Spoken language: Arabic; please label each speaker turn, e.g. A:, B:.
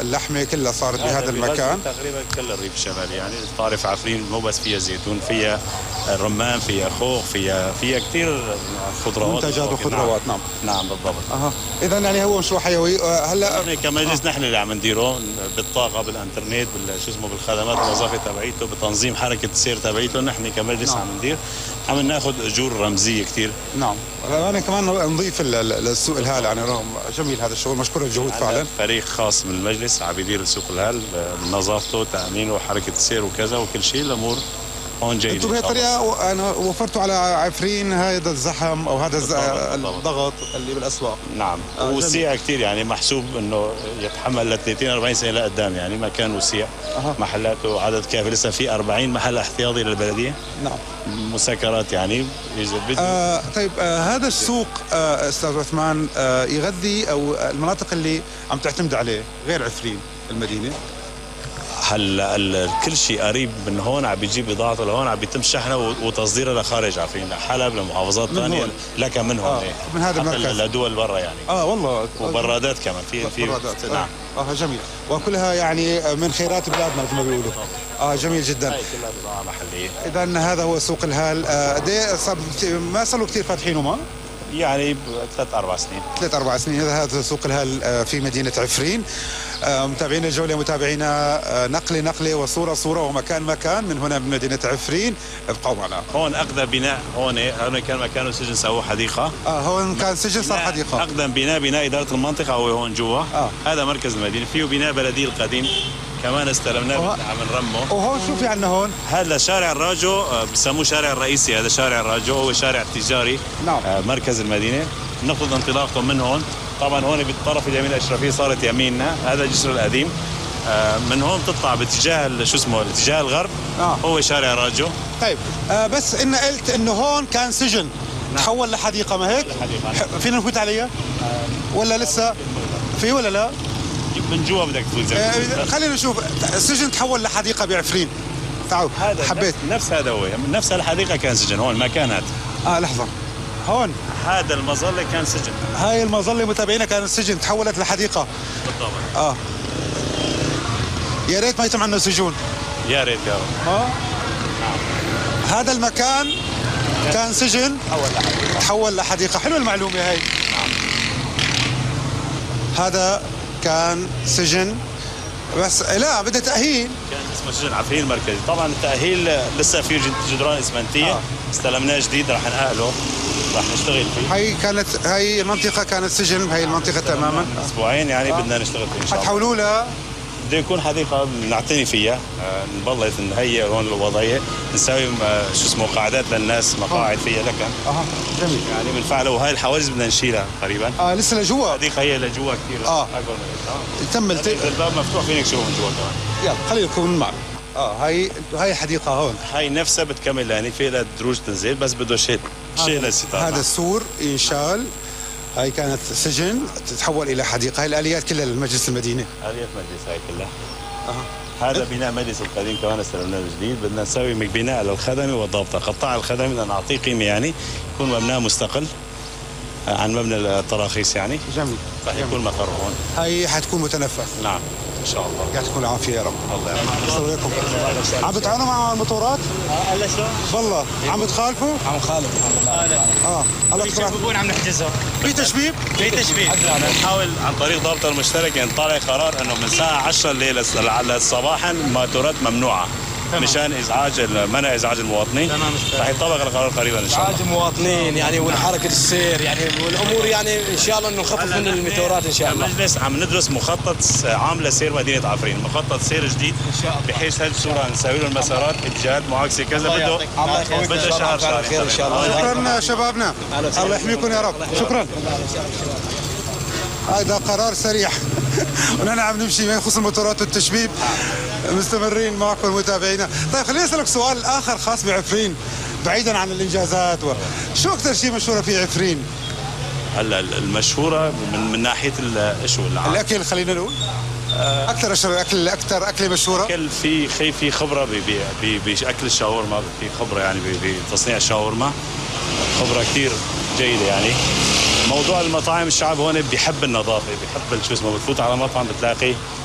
A: اللحمه كلها صارت بهذا المكان.
B: تقريبا كل الريف الشمالي يعني تعرف عفرين مو بس فيها زيتون، فيها رمان، فيها خوخ، فيها كثير خضروات
A: منتجات وخضروات. نعم
B: نعم بالضبط.
A: اذا يعني هو مشروع حيوي. هلا
B: نحن كمجلس نحن اللي عم نديره بالطاقه، بالانترنت، شو اسمه، بالخدمات الوظيفيه تبعيته، بتنظيم حركه السير تبعيته، نحن كمجلس عم ندير، عم ناخذ اجور رمزيه كثير.
A: نعم. انا كمان نضيف للسوق الهال يعني رغم جميل هذا الشغل، مشكور الجهود فعلا.
B: فريق خاص من المجلس عم يدير سوق الهال، نظافته، تامينه، وحركه السير وكذا، وكل شيء الامور هون جيده.
A: انتم بهالطريقه انا وفرتوا على عفرين هذا الزحم او هذا الضغط اللي بالاسواق.
B: نعم. وسيع كثير يعني، محسوب انه يتحمل ل 30 40 سنه لقدام يعني، ما كان وسيع. محلاته عدد كافي، لسه في 40 محل احتياطي للبلديه.
A: نعم.
B: مسكرات يعني.
A: طيب هذا السوق استاذ عثمان يغذي او المناطق اللي عم تعتمد عليه غير عفرين المدينه؟
B: هلا كل شيء قريب من هون عم بيجيب بضاعته لهون، عم بيتم شحنها وتصديرها لخارج عفرين، لحلب، لمحافظات ثانيه، لك من هون.
A: من هذا المركز
B: لدول برا يعني.
A: والله.
B: وبرادات كمان في
A: برادات.
B: نعم.
A: جميل. وكلها يعني من خيرات بلادنا مثل ما بيقولوا. جميل جدا.
B: هاي كلها بضاعه محليه.
A: اذا هذا هو سوق الهال. ما صار له كثير فاتحينه ما؟
B: يعني 3-4 سنين.
A: 3-4 سنين. هذا سوق الهال في مدينة عفرين. متابعينا الجولة، متابعينا نقلة وصورة ومكان من هنا من مدينة عفرين. ابقوا معنا.
B: هون أقدم بناء، هون كان مكانه سجن سووه حديقة.
A: هون كان سجن صار حديقة.
B: أقدم بناء إدارة المنطقة هو هون جوا. هذا مركز المدينة، فيه بناء بلدي القديم كمان استلمناه، عم نرمه.
A: وهون شو في عندنا هون؟
B: هذا شارع الراجو، بسموه شارع الرئيسي، هذا شارع الراجو هو شارع تجاري.
A: نعم.
B: مركز المدينة، ناخذ انطلاقته من هون. طبعا هون بالطرف اليمين الاشرفيه صارت يميننا، هذا الجسر القديم. من هون تطلع باتجاه شو اسمه، اتجاه الغرب. هو شارع الراجو.
A: طيب بس إن قلت انه هون كان سجن. تحول لحديقه، ما هيك؟
B: حديقه.
A: فينا نفوت عليها ولا لسه في ولا لا؟
B: من جوا بدك تفوت.
A: خلينا نشوف. السجن تحول لحديقه بعفرين. تعالوا. حبيت
B: نفس هذا هو، نفس الحديقه كان سجن هون المكان هذا.
A: لحظه. هون
B: هذا المظله كان سجن.
A: هاي المظله متابعينا كانت سجن، تحولت لحديقه.
B: بالضبط.
A: يا ريت ما يتم عنه سجون.
B: يا ريت يا رب.
A: هذا المكان كان سجن تحول لحديقه. حلوه المعلومه هاي. هذا كان سجن بس لا بدها تأهيل.
B: كان اسمه سجن عفرين مركزي. طبعا التأهيل لسه في جدران اسمنتيه. استلمناه جديد، راح نقله، راح نشتغل فيه.
A: هاي المنطقه كانت سجن، هاي المنطقه تماما.
B: اسبوعين يعني بدنا نشتغل فيه ان شاء الله.
A: حتحولوا لها؟
B: بده يكون حديقه نعتني فيها، نبلط نهيئ هون الوضعيه، نسوي شو اسمه قاعدات للناس، مقاعد فيها لكن.
A: جميل.
B: يعني بنفعله. وهي الحواجز بدنا نشيلها قريبا.
A: لسه لجوا.
B: الحديقه هي لجوا كثير. اكبر من
A: تم
B: الباب مفتوح، فينك تشوفه من جوا كمان.
A: يلا خلينا نكون معنا. هاي الحديقه هون.
B: هاي نفسها بتكمل يعني، في لها دروج تنزل، بس بده شيء للستار.
A: هذا السور ينشال. هاي كانت سجن تتحول الى حديقه. هاي الاليات كلها لمجلس المدينه.
B: اليات مجلس هاي كلها. هذا بناء مجلس القديم كمان استلمناه جديد. بدنا نسوي بناء للخدمه والضابطه. قطاع الخدمه بدنا نعطيه قيمه يعني، يكون مبناه مستقل عن مبنى التراخيص يعني.
A: جميل.
B: راح يكون مقر هون.
A: هاي حتكون متنفذ.
B: نعم ان شاء الله.
A: يعطيكم العافيه يا رب.
B: الله يرحمك.
A: السلام عليكم. عم بتعانوا مع الموتورات؟
C: هلا شلون؟
A: والله عم بتخالفوا؟
C: عم نخالف الحمد لله.
A: الله
C: يشبكون، عم نحجزهم.
A: في تشبيب؟
C: في تشبيب.
B: نحاول عن طريق ضابطه المشتركه نطلع قرار انه من الساعه 10 الليل صباحا الموتورات ممنوعه. مشان منع ازعاج المواطنين. راح يطبق القرار قريبا ان شاء الله.
C: ازعاج المواطنين يعني والحركه السير يعني والامور يعني ان شاء الله انه نخفف من الموتورات ان شاء الله.
B: المجلس عم ندرس مخطط عام لسير مدينه عفرين، مخطط سير جديد ان شاء الله، بحيث هالصوره نسوي له المسارات، اتجاهات معاكسه كذا. بده شهر
C: خير ان شاء الله.
A: شكرا شبابنا، الله يحميكم يا رب. شكرا. هذا قرار سريع. ونحن عم نمشي ما يخص الموتورات والتشبيب. مستمرين معكم متابعينا. طيب خليني اسالك سؤال اخر خاص بعفرين، بعيدا عن الانجازات شو اكثر شيء مشهوره في عفرين؟
B: هلا المشهوره من ناحيه شو
A: الاكل، خلينا نقول اكثر اكله مشهوره.
B: في خبره باكل الشاورما، في خبره يعني بتصنيع الشاورما، خبره كثير جيده يعني. موضوع المطاعم، الشعب هون بيحب النظافه، بيحب شو اسمه، بتفوت على مطعم بتلاقي